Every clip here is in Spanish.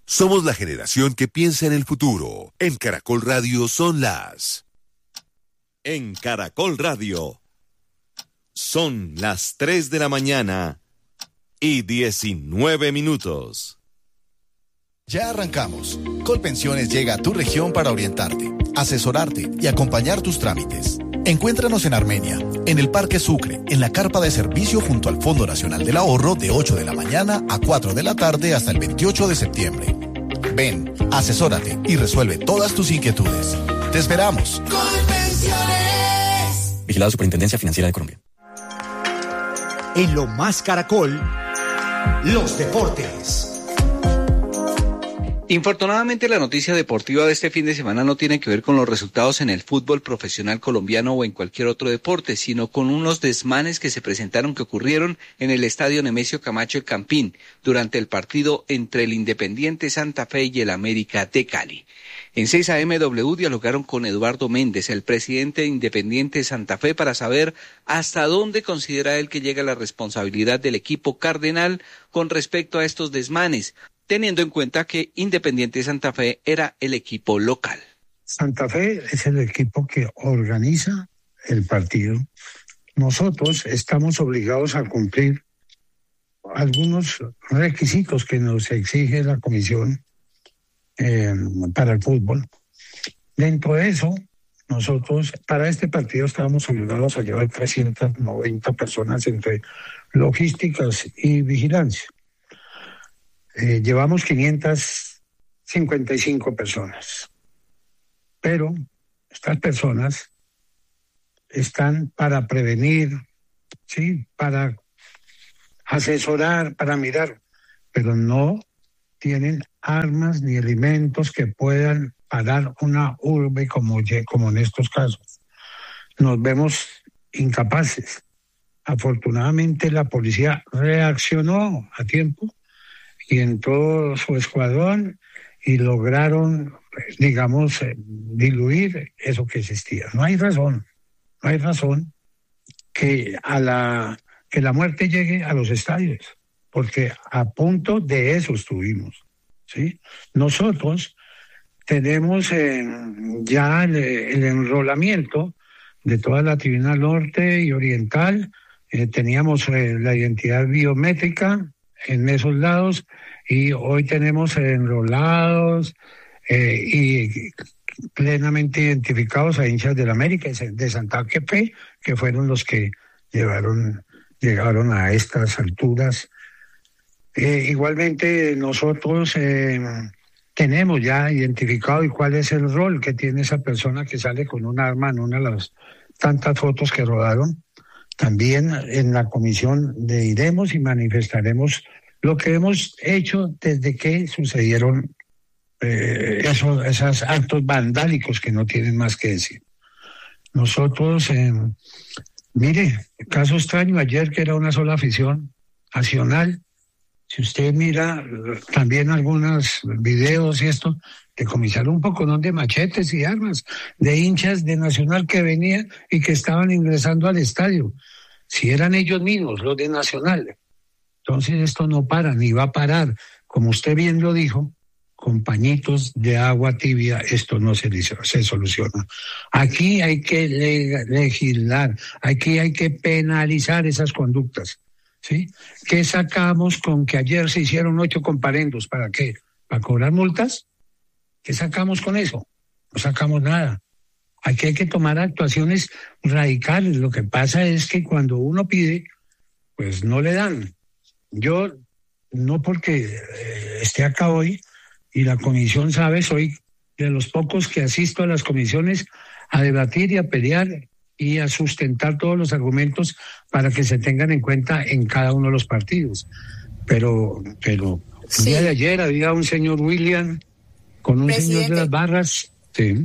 Somos la generación que piensa en el futuro. En Caracol Radio son las... En Caracol Radio son las 3 de la mañana y 19 minutos. Ya arrancamos. Colpensiones llega a tu región para orientarte, asesorarte y acompañar tus trámites. Encuéntranos en Armenia, en el Parque Sucre, en la carpa de servicio junto al Fondo Nacional del Ahorro de 8 de la mañana a 4 de la tarde hasta el 28 de septiembre. Ven, asesórate y resuelve todas tus inquietudes. ¡Te esperamos! Colpensiones. Vigilado Superintendencia Financiera de Colombia. En Lo Más Caracol, los deportes. Infortunadamente, la noticia deportiva de este fin de semana no tiene que ver con los resultados en el fútbol profesional colombiano o en cualquier otro deporte, sino con unos desmanes que se presentaron, que ocurrieron en el estadio Nemesio Camacho El Campín durante el partido entre el Independiente Santa Fe y el América de Cali. En 6 AM W dialogaron con Eduardo Méndez, el presidente de Independiente Santa Fe, para saber hasta dónde considera él que llega la responsabilidad del equipo cardenal con respecto a estos desmanes, teniendo en cuenta que Independiente Santa Fe era el equipo local. Santa Fe es el equipo que organiza el partido. Nosotros estamos obligados a cumplir algunos requisitos que nos exige la comisión para el fútbol. Dentro de eso, nosotros para este partido estábamos obligados a llevar 390 personas entre logísticas y vigilancia. Llevamos 555 personas, pero estas personas están para prevenir, sí, para asesorar, para mirar, pero no tienen armas ni elementos que puedan parar una urbe como en estos casos. Nos vemos incapaces. Afortunadamente la policía reaccionó a tiempo y entró su escuadrón y lograron, digamos, diluir eso que existía. No hay razón que la muerte llegue a los estadios, porque a punto de eso estuvimos, ¿sí? Nosotros tenemos ya el enrolamiento de toda la tribuna norte y oriental, teníamos la identidad biométrica en esos lados, y hoy tenemos enrolados y plenamente identificados a hinchas del América de Santa Fe, que fueron los que llegaron a estas alturas. Igualmente nosotros tenemos ya identificado y cuál es el rol que tiene esa persona que sale con un arma en una de las tantas fotos que rodaron. También en la comisión iremos y manifestaremos lo que hemos hecho desde que sucedieron esos actos vandálicos que no tienen más que decir. Nosotros, mire, caso extraño ayer que era una sola afición nacional. Si usted mira también algunos videos y esto, decomisaron un poco de machetes y armas de hinchas de Nacional que venían y que estaban ingresando al estadio. Si eran ellos mismos, los de Nacional. Entonces esto no para, ni va a parar. Como usted bien lo dijo, con pañitos de agua tibia esto no se soluciona. Aquí hay que legislar, aquí hay que penalizar esas conductas, ¿sí? ¿Qué sacamos con que ayer se hicieron 8 comparendos? ¿Para qué? ¿Para cobrar multas? ¿Qué sacamos con eso? No sacamos nada. Aquí hay que tomar actuaciones radicales. Lo que pasa es que cuando uno pide, pues no le dan. Yo, no porque esté acá hoy y la comisión sabe, soy de los pocos que asisto a las comisiones a debatir y a pelear y a sustentar todos los argumentos para que se tengan en cuenta en cada uno de los partidos. Pero el día de ayer había un señor William con un señor de las barras. Sí.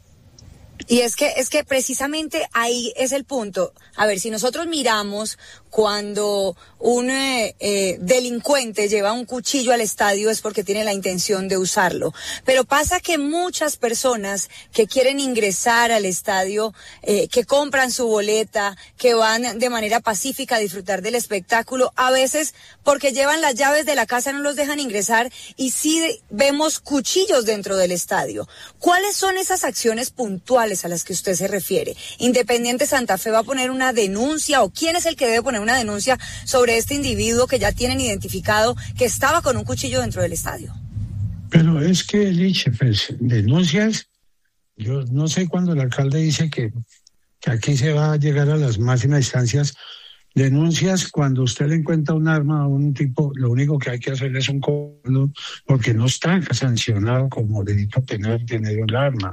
Y es que precisamente ahí es el punto. A ver, si nosotros miramos cuando un delincuente lleva un cuchillo al estadio es porque tiene la intención de usarlo. Pero pasa que muchas personas que quieren ingresar al estadio, que compran su boleta, que van de manera pacífica a disfrutar del espectáculo, a veces porque llevan las llaves de la casa no los dejan ingresar y sí vemos cuchillos dentro del estadio. ¿Cuáles son esas acciones puntuales a las que usted se refiere? ¿Independiente Santa Fe va a poner una denuncia o quién es el que debe poner una denuncia sobre este individuo que ya tienen identificado que estaba con un cuchillo dentro del estadio? Pero es que, Liche, pues, denuncias, yo no sé cuando el alcalde dice que aquí se va a llegar a las máximas instancias. Denuncias cuando usted le encuentra un arma a un tipo, lo único que hay que hacer es un cobro, porque no está sancionado como delito penal tener un arma.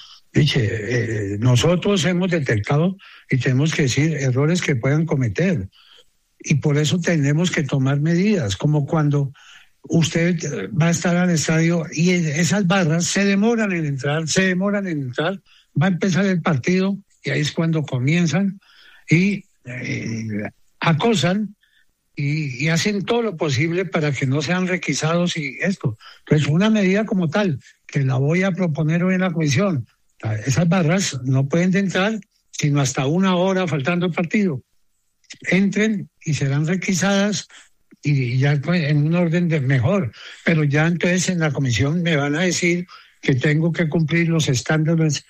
Dice, nosotros hemos detectado y tenemos que decir errores que puedan cometer, y por eso tenemos que tomar medidas, como cuando usted va a estar al estadio y esas barras se demoran en entrar, va a empezar el partido y ahí es cuando comienzan y acosan y hacen todo lo posible para que no sean requisados y esto. Entonces, una medida como tal, que la voy a proponer hoy en la comisión, esas barras no pueden entrar sino hasta 1 hora faltando el partido. Entren y serán requisadas y ya en un orden de mejor. Pero ya entonces en la comisión me van a decir que tengo que cumplir los estándares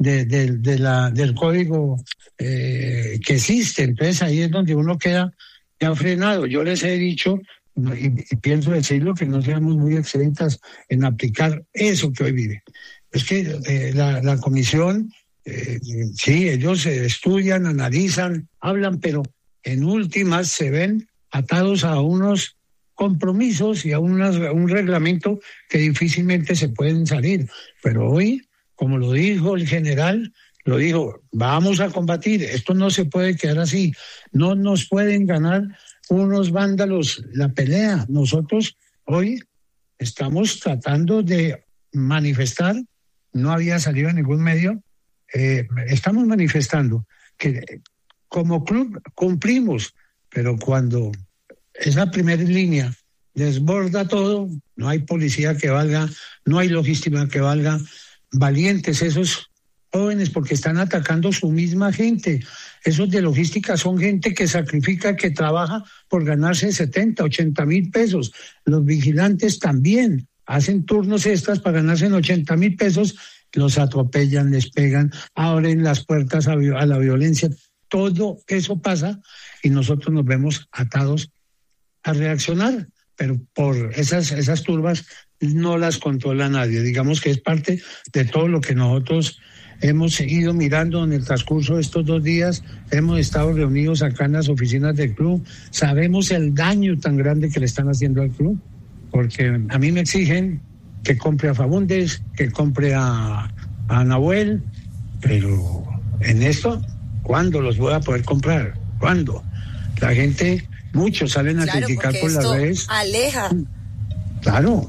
del código que existe. Entonces ahí es donde uno queda ya frenado. Yo les he dicho, y pienso decirlo, que no seamos muy excelentes en aplicar eso que hoy vive. Es que la comisión, sí, ellos estudian, analizan, hablan, pero en últimas se ven atados a unos compromisos y a un reglamento que difícilmente se pueden salir. Pero hoy, como lo dijo el general, lo dijo, vamos a combatir, esto no se puede quedar así, no nos pueden ganar unos vándalos la pelea. Nosotros hoy estamos tratando de manifestar, no había salido en ningún medio, estamos manifestando que como club cumplimos, pero cuando esa primera línea desborda todo, no hay policía que valga, no hay logística que valga, valientes esos jóvenes porque están atacando su misma gente. Esos de logística son gente que sacrifica, que trabaja por ganarse 70, 80 mil pesos. Los vigilantes también hacen turnos extras para ganarse 80 mil pesos, los atropellan, les pegan, abren las puertas a la violencia. Todo eso pasa y nosotros nos vemos atados a reaccionar, pero por esas turbas no las controla nadie. Digamos que es parte de todo lo que nosotros hemos ido mirando en el transcurso de estos 2 días. Hemos estado reunidos acá en las oficinas del club. Sabemos el daño tan grande que le están haciendo al club, porque a mí me exigen que compre a Faúndez, que compre a Nahuel, pero en esto, ¿cuándo los voy a poder comprar? ¿Cuándo? La gente, muchos salen a criticar por las redes. Aleja. Claro.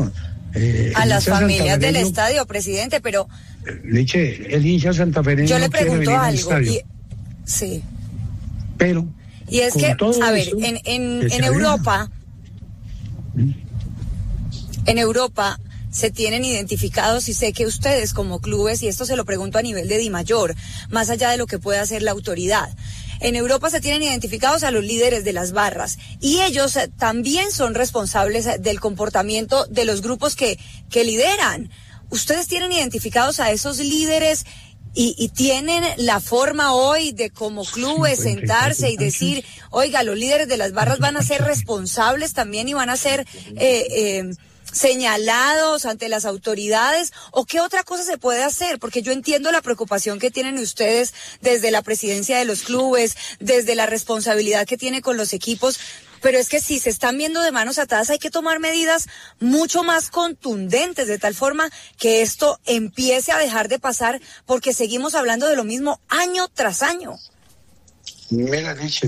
A las familias del estadio, presidente, pero... Leche, el hincha santafereño yo le quiere venir pregunto al estadio. Sí. Pero... Y es que, a ver, en Europa... En Europa se tienen identificados, y sé que ustedes como clubes, y esto se lo pregunto a nivel de DIMAYOR, más allá de lo que puede hacer la autoridad, en Europa se tienen identificados a los líderes de las barras y ellos también son responsables del comportamiento de los grupos que lideran. ¿Ustedes tienen identificados a esos líderes y tienen la forma hoy de como clubes sentarse y decir, oiga, los líderes de las barras van a ser responsables también y van a ser señalados ante las autoridades? ¿O qué otra cosa se puede hacer? Porque yo entiendo la preocupación que tienen ustedes desde la presidencia de los clubes, desde la responsabilidad que tiene con los equipos, pero es que si se están viendo de manos atadas hay que tomar medidas mucho más contundentes, de tal forma que esto empiece a dejar de pasar, porque seguimos hablando de lo mismo año tras año. Mira, Nietzsche,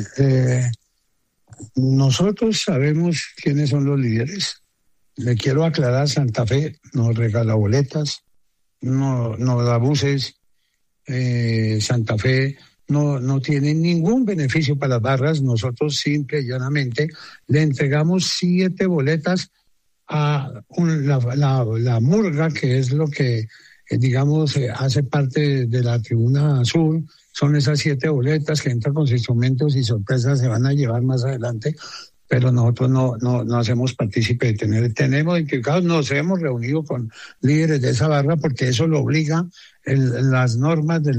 nosotros sabemos quiénes son los líderes. Le quiero aclarar, Santa Fe no regala boletas, no da buses, Santa Fe no tienen ningún beneficio para las barras. Nosotros simple y llanamente le entregamos 7 boletas a la murga, que es lo que, digamos, hace parte de la tribuna sur. Son esas 7 boletas que entran con sus instrumentos y sorpresas se van a llevar más adelante, pero nosotros no hacemos partícipe de tenemos identificados, nos hemos reunido con líderes de esa barra porque eso lo obliga las normas del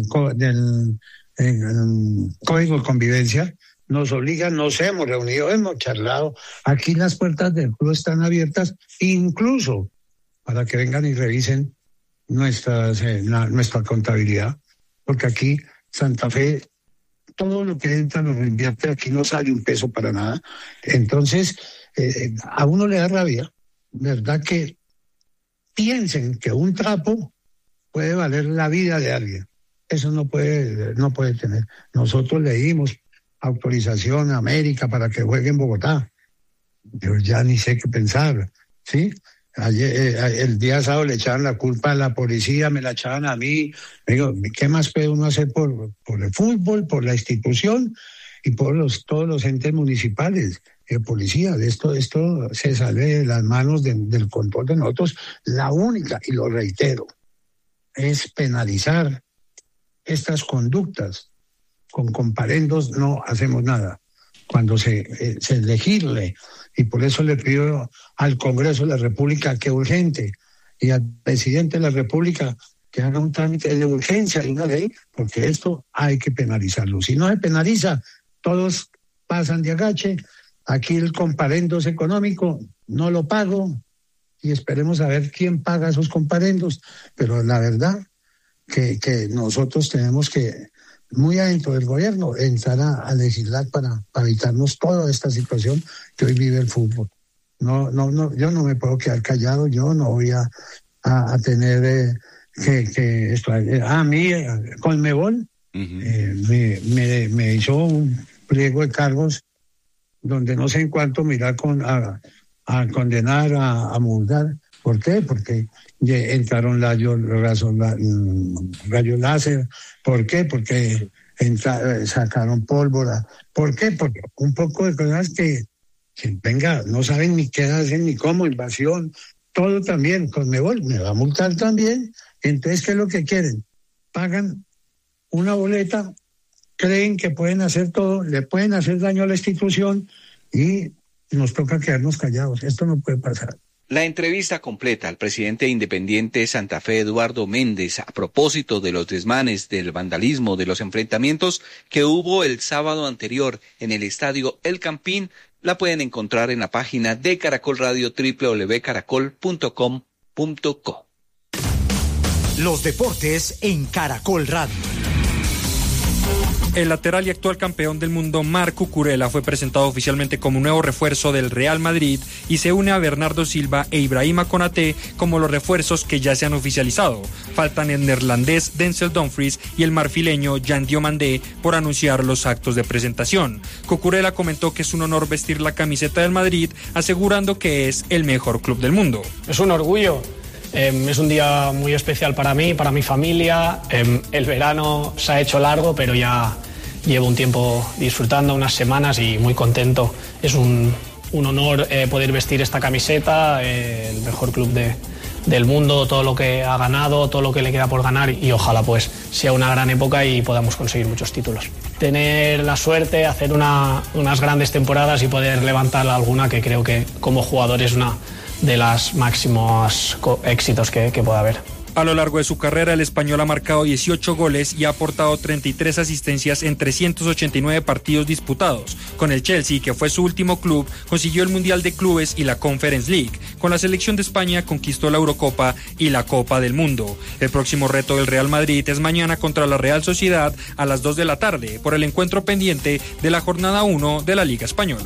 Código de Convivencia, nos obligan, nos hemos reunido, hemos charlado. Aquí las puertas del club están abiertas, incluso para que vengan y revisen nuestra contabilidad, porque aquí Santa Fe, todo lo que entra lo invierte, aquí no sale un peso para nada. Entonces, a uno le da rabia, ¿verdad? Que piensen que un trapo puede valer la vida de alguien. Eso no puede tener. Nosotros le dimos autorización a América para que juegue en Bogotá. Yo ya ni sé qué pensar, ¿sí? Ayer, el día sábado le echaban la culpa a la policía, me la echaban a mí. Me digo, ¿qué más puede uno hacer por el fútbol, por la institución y por todos los entes municipales? Policía, esto se sale de las manos del control de nosotros. La única, y lo reitero, es penalizar estas conductas. Con comparendos no hacemos nada. Cuando se legisle, y por eso le pido al Congreso de la República que urgente, y al presidente de la República que haga un trámite de urgencia de una ley, porque esto hay que penalizarlo. Si no se penaliza, todos pasan de agache. Aquí el comparendo es económico, no lo pago, y esperemos a ver quién paga esos comparendos. Pero la verdad que nosotros tenemos que, muy adentro del gobierno, entrar a legislar para evitarnos toda esta situación que hoy vive el fútbol. No, yo no me puedo quedar callado, yo no voy a tener que esto. A mí, Conmebol, me hizo un pliego de cargos donde no sé en cuánto mirar a condenar, a multar. ¿Por qué? Porque entraron rayos láser. ¿Por qué? Porque sacaron pólvora. ¿Por qué? Porque un poco de cosas que venga, no saben ni qué hacen ni cómo, invasión, todo también. Conmebol me va a multar también. Entonces, ¿qué es lo que quieren? Pagan una boleta, creen que pueden hacer todo, le pueden hacer daño a la institución y nos toca quedarnos callados. Esto no puede pasar. La entrevista completa al presidente independiente Santa Fe, Eduardo Méndez, a propósito de los desmanes, del vandalismo, de los enfrentamientos que hubo el sábado anterior en el estadio El Campín, la pueden encontrar en la página de Caracol Radio, www.caracol.com.co. Los deportes en Caracol Radio. El lateral y actual campeón del mundo Marc Cucurella fue presentado oficialmente como nuevo refuerzo del Real Madrid y se une a Bernardo Silva e Ibrahima Konaté como los refuerzos que ya se han oficializado. Faltan el neerlandés Denzel Dumfries y el marfileño Jan Diomandé por anunciar los actos de presentación. Cucurella comentó que es un honor vestir la camiseta del Madrid, asegurando que es el mejor club del mundo. Es un orgullo. Es un día muy especial para mí, para mi familia. El verano se ha hecho largo, pero ya llevo un tiempo disfrutando, unas semanas, y muy contento. Es un honor poder vestir esta camiseta, el mejor club del mundo, todo lo que ha ganado, todo lo que le queda por ganar, y ojalá pues sea una gran época y podamos conseguir muchos títulos. Tener la suerte, hacer unas grandes temporadas y poder levantar alguna, que creo que como jugador es una de los máximos éxitos que pueda haber. A lo largo de su carrera, el español ha marcado 18 goles y ha aportado 33 asistencias en 389 partidos disputados. Con el Chelsea, que fue su último club, consiguió el Mundial de Clubes y la Conference League. Con la selección de España conquistó la Eurocopa y la Copa del Mundo. El próximo reto del Real Madrid es mañana contra la Real Sociedad a las 2 de la tarde por el encuentro pendiente de la jornada 1 de la Liga Española.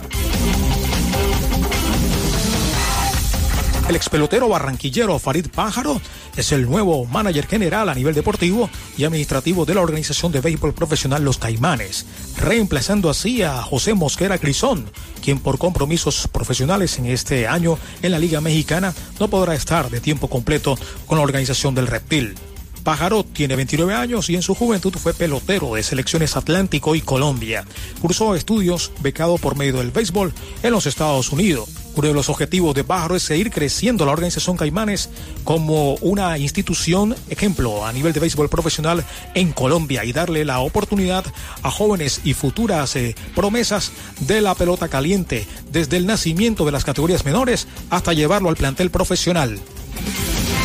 El expelotero barranquillero Farid Pájaro es el nuevo manager general a nivel deportivo y administrativo de la organización de béisbol profesional Los Caimanes, reemplazando así a José Mosquera Grisón, quien por compromisos profesionales en este año en la Liga Mexicana no podrá estar de tiempo completo con la organización del Reptil. Pájaro tiene 29 años y en su juventud fue pelotero de selecciones Atlántico y Colombia. Cursó estudios becado por medio del béisbol en los Estados Unidos. Uno de los objetivos de Pájaro es seguir creciendo la organización Caimanes como una institución ejemplo a nivel de béisbol profesional en Colombia y darle la oportunidad a jóvenes y futuras promesas de la pelota caliente desde el nacimiento de las categorías menores hasta llevarlo al plantel profesional.